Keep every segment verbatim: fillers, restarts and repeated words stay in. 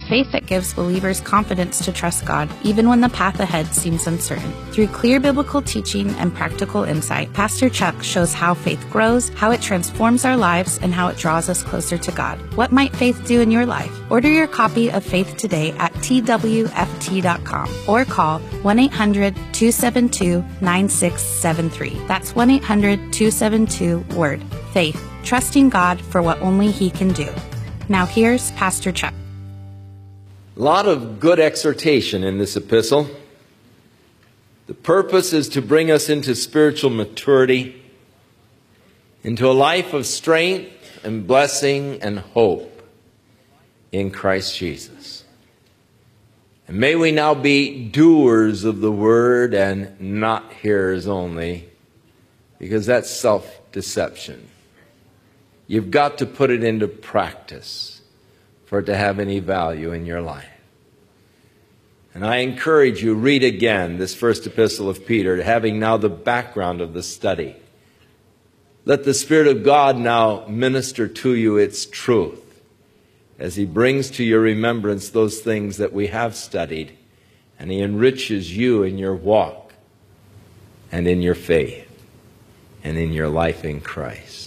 faith that gives believers confidence to trust God, even when the path ahead seems uncertain. Through clear biblical teaching and practical insight, Pastor Chuck shows how faith grows, how it transforms our lives, and how it draws us closer to God. What might faith do in your life? Order your copy of Faith today at T W F T dot com or call one eight hundred two seven two nine six seven three. That's one eight hundred two seven two word faith, trusting God for what only He can do. Now here's Pastor Chuck. A lot of good exhortation in this epistle. The purpose is to bring us into spiritual maturity, into a life of strength and blessing and hope in Christ Jesus. And may we now be doers of the word and not hearers only, because that's self-deception. You've got to put it into practice for it to have any value in your life. And I encourage you, read again this first epistle of Peter, having now the background of the study. Let the Spirit of God now minister to you its truth as He brings to your remembrance those things that we have studied, and He enriches you in your walk and in your faith and in your life in Christ.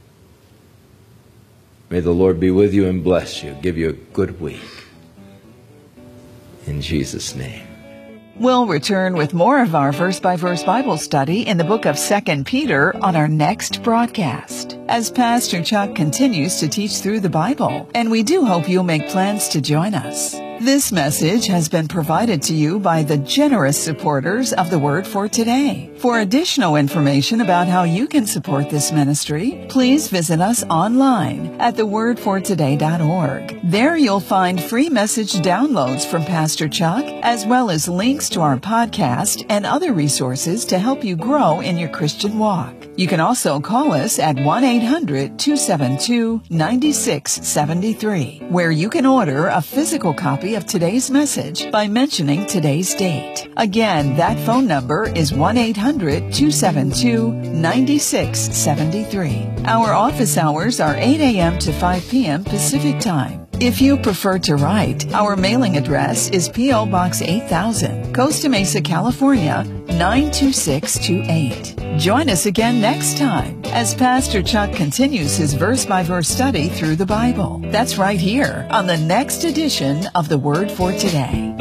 May the Lord be with you and bless you, give you a good week. In Jesus' name. We'll return with more of our verse-by-verse Bible study in the book of Second Peter on our next broadcast, as Pastor Chuck continues to teach through the Bible, and we do hope you'll make plans to join us. This message has been provided to you by the generous supporters of the Word for Today. For additional information about how you can support this ministry, please visit us online at the word for today dot org. There you'll find free message downloads from Pastor Chuck, as well as links to our podcast and other resources to help you grow in your Christian walk. You can also call us at one eight hundred two seven two nine six seven three, where you can order a physical copy of today's message by mentioning today's date. Again, that phone number is one eight hundred two seven two nine six seven three. Our office hours are eight a.m. to five p.m. Pacific Time. If you prefer to write, our mailing address is P O. Box eight thousand, Costa Mesa, California, nine two six two eight. Join us again next time as Pastor Chuck continues his verse-by-verse study through the Bible. That's right here on the next edition of The Word for Today.